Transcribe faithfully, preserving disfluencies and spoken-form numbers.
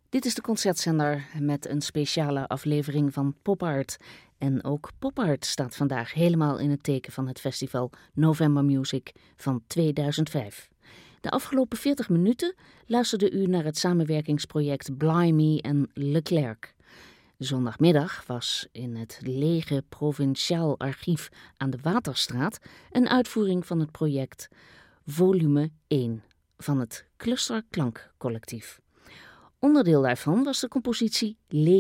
Dit is de concertzender met een speciale aflevering van Pop Art. En ook Pop Art staat vandaag helemaal in het teken van het festival November Music van tweeduizend vijf. De afgelopen veertig minuten luisterde u naar het samenwerkingsproject Blimey en Leclerc. Zondagmiddag was in het lege Provinciaal Archief aan de Waterstraat een uitvoering van het project Volume één van het Cluster Klankcollectief. Onderdeel daarvan was de compositie Le